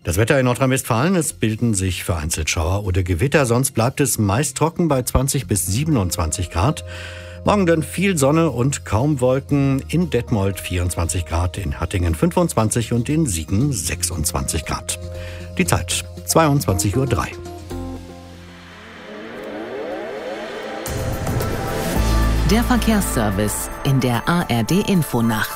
Das Wetter in Nordrhein-Westfalen, es bilden sich vereinzelt Schauer oder Gewitter, sonst bleibt es meist trocken bei 20 bis 27 Grad. Morgen dann viel Sonne und kaum Wolken, in Detmold 24 Grad, in Hattingen 25 und in Siegen 26 Grad. Die Zeit 22:03 Uhr. Der Verkehrsservice in der ARD-Infonacht.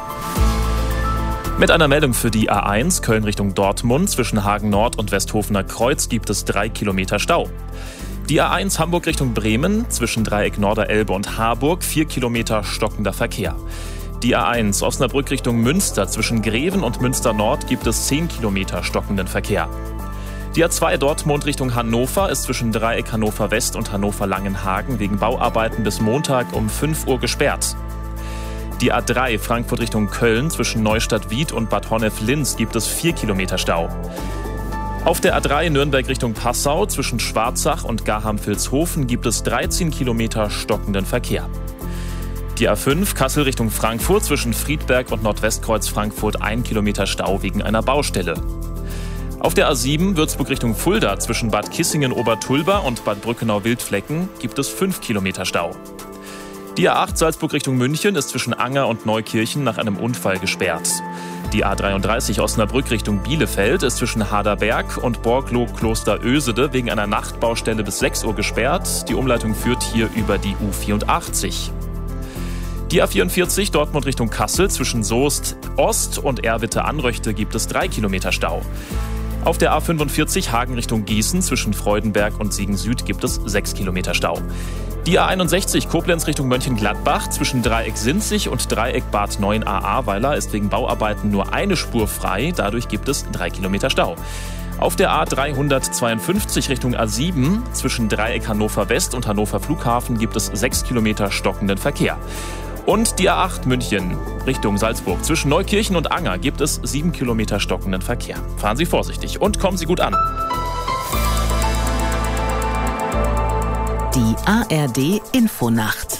Mit einer Meldung für die A1 Köln Richtung Dortmund zwischen Hagen Nord und Westhofener Kreuz gibt es 3 Kilometer Stau. Die A1 Hamburg Richtung Bremen zwischen Dreieck Norderelbe und Harburg 4 Kilometer stockender Verkehr. Die A1 Osnabrück Richtung Münster zwischen Greven und Münster Nord gibt es 10 Kilometer stockenden Verkehr. Die A2 Dortmund Richtung Hannover ist zwischen Dreieck Hannover West und Hannover Langenhagen wegen Bauarbeiten bis Montag um 5 Uhr gesperrt. Die A3 Frankfurt Richtung Köln zwischen Neustadt-Wied und Bad Honnef-Linz gibt es 4 Kilometer Stau. Auf der A3 Nürnberg Richtung Passau zwischen Schwarzach und Garham-Vilshofen gibt es 13 Kilometer stockenden Verkehr. Die A5 Kassel Richtung Frankfurt zwischen Friedberg und Nordwestkreuz Frankfurt 1 Kilometer Stau wegen einer Baustelle. Auf der A7 Würzburg Richtung Fulda zwischen Bad Kissingen-Obertulba und Bad Brückenau-Wildflecken gibt es 5 Kilometer Stau. Die A8 Salzburg Richtung München ist zwischen Anger und Neukirchen nach einem Unfall gesperrt. Die A33 Osnabrück Richtung Bielefeld ist zwischen Haderberg und Borglow-Kloster-Ösede wegen einer Nachtbaustelle bis 6 Uhr gesperrt. Die Umleitung führt hier über die U84. Die A44 Dortmund Richtung Kassel zwischen Soest Ost und Erwitte-Anröchte gibt es 3 Kilometer Stau. Auf der A45 Hagen Richtung Gießen zwischen Freudenberg und Siegen Süd gibt es 6 Kilometer Stau. Die A61 Koblenz Richtung Mönchengladbach zwischen Dreieck Sinzig und Dreieck Bad 9a Ahrweiler ist wegen Bauarbeiten nur eine Spur frei, dadurch gibt es 3 Kilometer Stau. Auf der A352 Richtung A7 zwischen Dreieck Hannover West und Hannover Flughafen gibt es 6 Kilometer stockenden Verkehr. Und die A8 München Richtung Salzburg zwischen Neukirchen und Anger gibt es 7 Kilometer stockenden Verkehr. Fahren Sie vorsichtig und kommen Sie gut an. Die ARD Infonacht.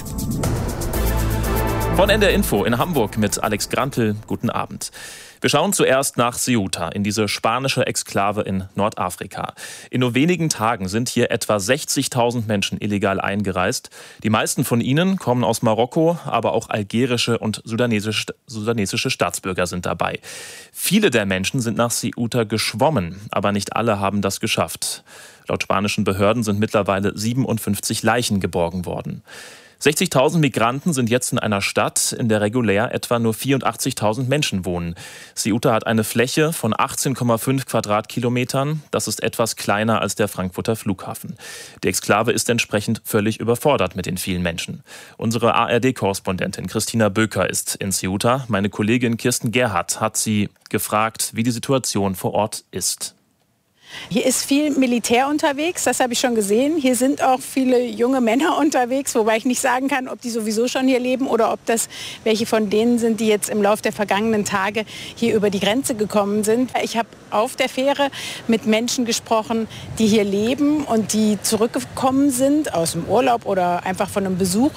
Von NDR Info in Hamburg mit Alex Grantel. Guten Abend. Wir schauen zuerst nach Ceuta, in diese spanische Exklave in Nordafrika. In nur wenigen Tagen sind hier etwa 60.000 Menschen illegal eingereist. Die meisten von ihnen kommen aus Marokko, aber auch algerische und sudanesische Staatsbürger sind dabei. Viele der Menschen sind nach Ceuta geschwommen, aber nicht alle haben das geschafft. Laut spanischen Behörden sind mittlerweile 57 Leichen geborgen worden. 60.000 Migranten sind jetzt in einer Stadt, in der regulär etwa nur 84.000 Menschen wohnen. Ceuta hat eine Fläche von 18,5 Quadratkilometern. Das ist etwas kleiner als der Frankfurter Flughafen. Die Exklave ist entsprechend völlig überfordert mit den vielen Menschen. Unsere ARD-Korrespondentin Christina Böker ist in Ceuta. Meine Kollegin Kirsten Gerhardt hat sie gefragt, wie die Situation vor Ort ist. Hier ist viel Militär unterwegs, das habe ich schon gesehen. Hier sind auch viele junge Männer unterwegs, wobei ich nicht sagen kann, ob die sowieso schon hier leben oder ob das welche von denen sind, die jetzt im Laufe der vergangenen Tage hier über die Grenze gekommen sind. Ich habe auf der Fähre mit Menschen gesprochen, die hier leben und die zurückgekommen sind aus dem Urlaub oder einfach von einem Besuch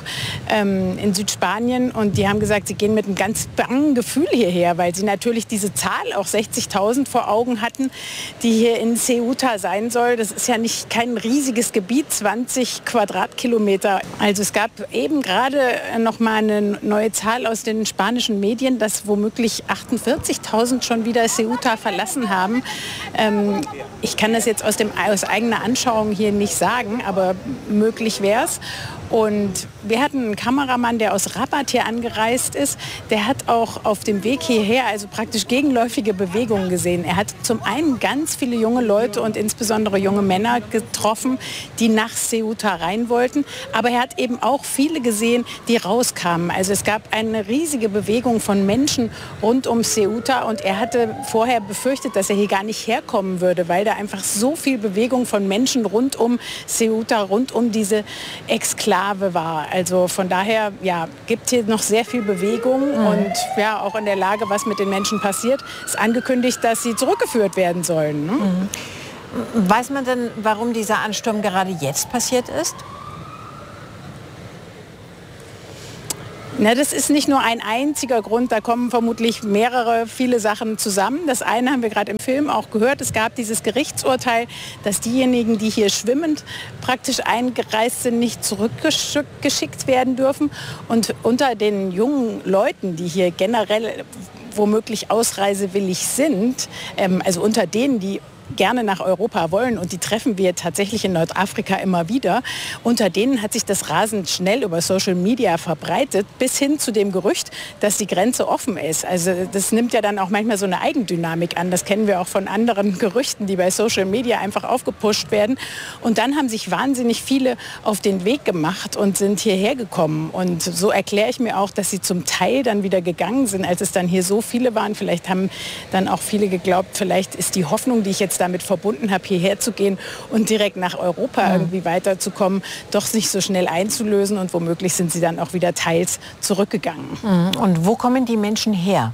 in Südspanien. Und die haben gesagt, sie gehen mit einem ganz bangen Gefühl hierher, weil sie natürlich diese Zahl, auch 60.000 vor Augen hatten, die hier in Ceuta sein soll. Das ist ja kein riesiges Gebiet, 20 Quadratkilometer. Also es gab eben gerade noch mal eine neue Zahl aus den spanischen Medien, dass womöglich 48.000 schon wieder Ceuta verlassen haben. Ich kann das jetzt aus eigener Anschauung hier nicht sagen, aber möglich wäre es. Und wir hatten einen Kameramann, der aus Rabat hier angereist ist. Der hat auch auf dem Weg hierher also praktisch gegenläufige Bewegungen gesehen. Er hat zum einen ganz viele junge Leute und insbesondere junge Männer getroffen, die nach Ceuta rein wollten. Aber er hat eben auch viele gesehen, die rauskamen. Also es gab eine riesige Bewegung von Menschen rund um Ceuta. Und er hatte vorher befürchtet, dass er hier gar nicht herkommen würde, weil da einfach so viel Bewegung von Menschen rund um Ceuta, rund um diese Exklave war. Also von daher gibt hier noch sehr viel Bewegung und auch in der Lage, was mit den Menschen passiert, ist angekündigt, dass sie zurückgeführt werden sollen. Ne? Weiß man denn, warum dieser Ansturm gerade jetzt passiert ist? Na, das ist nicht nur ein einziger Grund, da kommen vermutlich viele Sachen zusammen. Das eine haben wir gerade im Film auch gehört, es gab dieses Gerichtsurteil, dass diejenigen, die hier schwimmend praktisch eingereist sind, nicht zurückgeschickt werden dürfen. Und unter den jungen Leuten, die hier generell womöglich ausreisewillig sind, also unter denen, die gerne nach Europa wollen, und die treffen wir tatsächlich in Nordafrika immer wieder. Unter denen hat sich das rasend schnell über Social Media verbreitet, bis hin zu dem Gerücht, dass die Grenze offen ist. Also das nimmt ja dann auch manchmal so eine Eigendynamik an. Das kennen wir auch von anderen Gerüchten, die bei Social Media einfach aufgepusht werden. Und dann haben sich wahnsinnig viele auf den Weg gemacht und sind hierher gekommen. Und so erkläre ich mir auch, dass sie zum Teil dann wieder gegangen sind, als es dann hier so viele waren. Vielleicht haben dann auch viele geglaubt, vielleicht ist die Hoffnung, die ich jetzt damit verbunden habe, hierher zu gehen und direkt nach Europa irgendwie weiterzukommen, doch nicht so schnell einzulösen, und womöglich sind sie dann auch wieder teils zurückgegangen. Und wo kommen die Menschen her?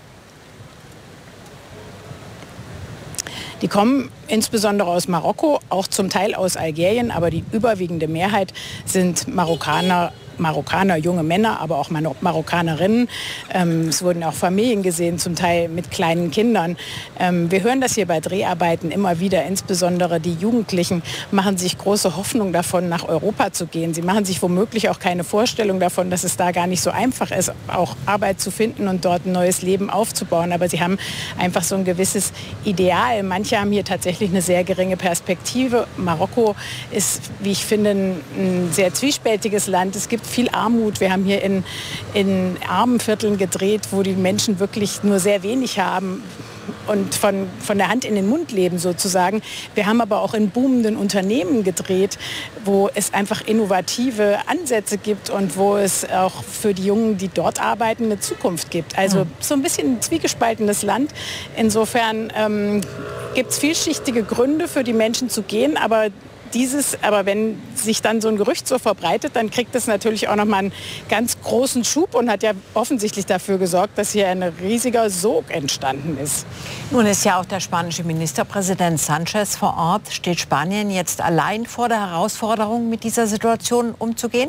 Die kommen insbesondere aus Marokko, auch zum Teil aus Algerien, aber die überwiegende Mehrheit sind Marokkaner, junge Männer, aber auch Marokkanerinnen. Es wurden auch Familien gesehen, zum Teil mit kleinen Kindern. Wir hören das hier bei Dreharbeiten immer wieder. Insbesondere die Jugendlichen machen sich große Hoffnung davon, nach Europa zu gehen. Sie machen sich womöglich auch keine Vorstellung davon, dass es da gar nicht so einfach ist, auch Arbeit zu finden und dort ein neues Leben aufzubauen. Aber sie haben einfach so ein gewisses Ideal. Manche haben hier tatsächlich eine sehr geringe Perspektive. Marokko ist, wie ich finde, ein sehr zwiespältiges Land. Es gibt viel Armut. Wir haben hier in armen Vierteln gedreht, wo die Menschen wirklich nur sehr wenig haben und von der Hand in den Mund leben sozusagen. Wir haben aber auch in boomenden Unternehmen gedreht, wo es einfach innovative Ansätze gibt und wo es auch für die Jungen, die dort arbeiten, eine Zukunft gibt. Also so ein bisschen ein zwiegespaltenes Land. Insofern gibt es vielschichtige Gründe für die Menschen zu gehen, aber wenn sich dann so ein Gerücht so verbreitet, dann kriegt es natürlich auch nochmal einen ganz großen Schub und hat ja offensichtlich dafür gesorgt, dass hier ein riesiger Sog entstanden ist. Nun ist ja auch der spanische Ministerpräsident Sanchez vor Ort. Steht Spanien jetzt allein vor der Herausforderung, mit dieser Situation umzugehen?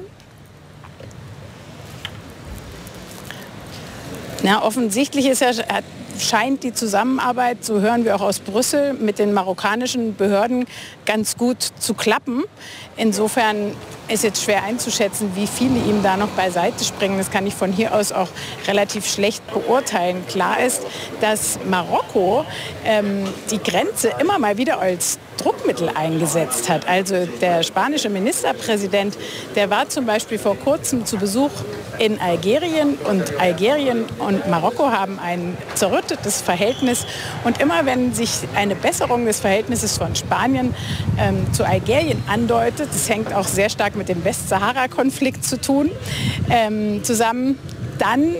Na, offensichtlich scheint die Zusammenarbeit, so hören wir auch aus Brüssel, mit den marokkanischen Behörden ganz gut zu klappen. Insofern ist jetzt schwer einzuschätzen, wie viele ihm da noch beiseite springen. Das kann ich von hier aus auch relativ schlecht beurteilen. Klar ist, dass Marokko die Grenze immer mal wieder als Druckmittel eingesetzt hat. Also der spanische Ministerpräsident, der war zum Beispiel vor kurzem zu Besuch in Algerien, und Algerien und Marokko haben ein zerrüttetes Verhältnis. Und immer wenn sich eine Besserung des Verhältnisses von Spanien zu Algerien andeutet, das hängt auch sehr stark mit dem Westsahara-Konflikt zu tun, zusammen, dann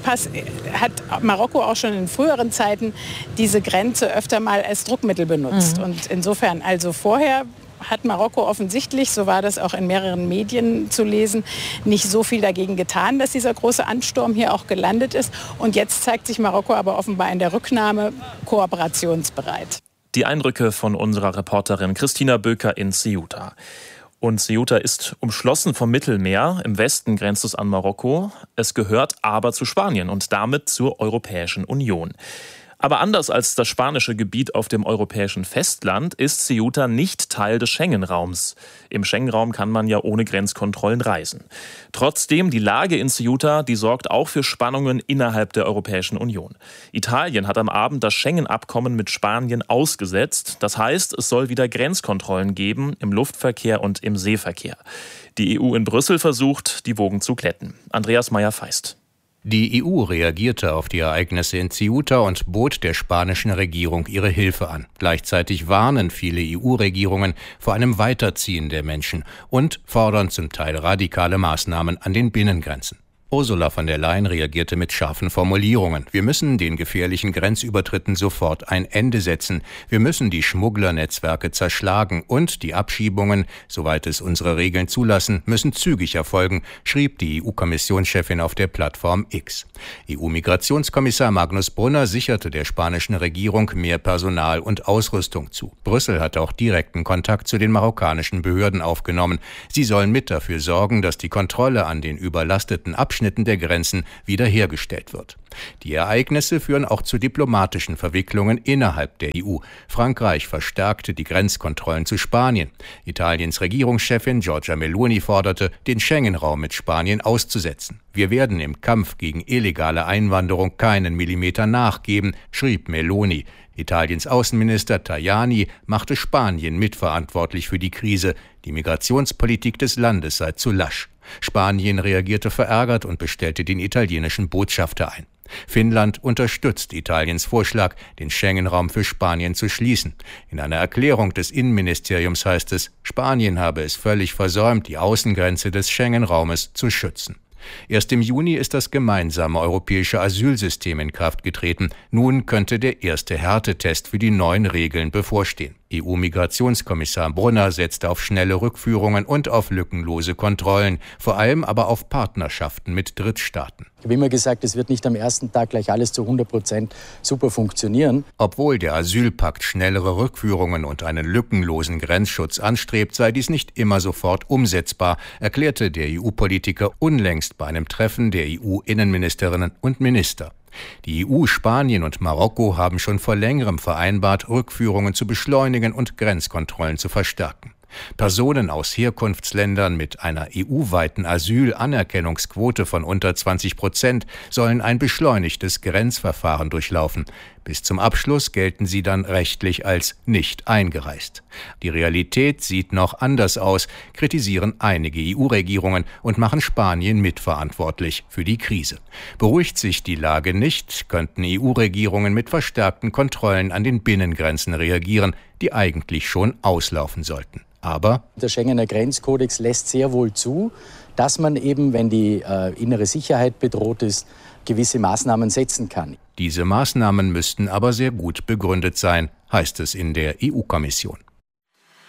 hat Marokko auch schon in früheren Zeiten diese Grenze öfter mal als Druckmittel benutzt. Und insofern, also vorher hat Marokko offensichtlich, so war das auch in mehreren Medien zu lesen, nicht so viel dagegen getan, dass dieser große Ansturm hier auch gelandet ist. Und jetzt zeigt sich Marokko aber offenbar in der Rücknahme kooperationsbereit. Die Eindrücke von unserer Reporterin Christina Böker in Ceuta. Und Ceuta ist umschlossen vom Mittelmeer. Im Westen grenzt es an Marokko. Es gehört aber zu Spanien und damit zur Europäischen Union. Aber anders als das spanische Gebiet auf dem europäischen Festland ist Ceuta nicht Teil des Schengen-Raums. Im Schengen-Raum kann man ja ohne Grenzkontrollen reisen. Trotzdem, die Lage in Ceuta, die sorgt auch für Spannungen innerhalb der Europäischen Union. Italien hat am Abend das Schengen-Abkommen mit Spanien ausgesetzt. Das heißt, es soll wieder Grenzkontrollen geben im Luftverkehr und im Seeverkehr. Die EU in Brüssel versucht, die Wogen zu glätten. Andreas Meyer-Feist. Die EU reagierte auf die Ereignisse in Ceuta und bot der spanischen Regierung ihre Hilfe an. Gleichzeitig warnen viele EU-Regierungen vor einem Weiterziehen der Menschen und fordern zum Teil radikale Maßnahmen an den Binnengrenzen. Ursula von der Leyen reagierte mit scharfen Formulierungen. Wir müssen den gefährlichen Grenzübertritten sofort ein Ende setzen. Wir müssen die Schmugglernetzwerke zerschlagen und die Abschiebungen, soweit es unsere Regeln zulassen, müssen zügig erfolgen, schrieb die EU-Kommissionschefin auf der Plattform X. EU-Migrationskommissar Magnus Brunner sicherte der spanischen Regierung mehr Personal und Ausrüstung zu. Brüssel hat auch direkten Kontakt zu den marokkanischen Behörden aufgenommen. Sie sollen mit dafür sorgen, dass die Kontrolle an den überlasteten Abschiebungen Abschnitten der Grenzen wiederhergestellt wird. Die Ereignisse führen auch zu diplomatischen Verwicklungen innerhalb der EU. Frankreich verstärkte die Grenzkontrollen zu Spanien. Italiens Regierungschefin Giorgia Meloni forderte, den Schengen-Raum mit Spanien auszusetzen. Wir werden im Kampf gegen illegale Einwanderung keinen Millimeter nachgeben, schrieb Meloni. Italiens Außenminister Tajani machte Spanien mitverantwortlich für die Krise. Die Migrationspolitik des Landes sei zu lasch. Spanien reagierte verärgert und bestellte den italienischen Botschafter ein. Finnland unterstützt Italiens Vorschlag, den Schengen-Raum für Spanien zu schließen. In einer Erklärung des Innenministeriums heißt es, Spanien habe es völlig versäumt, die Außengrenze des Schengen-Raumes zu schützen. Erst im Juni ist das gemeinsame europäische Asylsystem in Kraft getreten. Nun könnte der erste Härtetest für die neuen Regeln bevorstehen. EU-Migrationskommissar Brunner setzte auf schnelle Rückführungen und auf lückenlose Kontrollen, vor allem aber auf Partnerschaften mit Drittstaaten. Ich habe immer gesagt, es wird nicht am ersten Tag gleich alles zu 100% super funktionieren. Obwohl der Asylpakt schnellere Rückführungen und einen lückenlosen Grenzschutz anstrebt, sei dies nicht immer sofort umsetzbar, erklärte der EU-Politiker unlängst bei einem Treffen der EU-Innenministerinnen und Minister. Die EU, Spanien und Marokko haben schon vor längerem vereinbart, Rückführungen zu beschleunigen und Grenzkontrollen zu verstärken. Personen aus Herkunftsländern mit einer EU-weiten Asylanerkennungsquote von unter 20% sollen ein beschleunigtes Grenzverfahren durchlaufen. Bis zum Abschluss gelten sie dann rechtlich als nicht eingereist. Die Realität sieht noch anders aus, kritisieren einige EU-Regierungen und machen Spanien mitverantwortlich für die Krise. Beruhigt sich die Lage nicht, könnten EU-Regierungen mit verstärkten Kontrollen an den Binnengrenzen reagieren, die eigentlich schon auslaufen sollten. Aber der Schengener Grenzkodex lässt sehr wohl zu, dass man eben, wenn die innere Sicherheit bedroht ist, gewisse Maßnahmen setzen kann. Diese Maßnahmen müssten aber sehr gut begründet sein, heißt es in der EU-Kommission.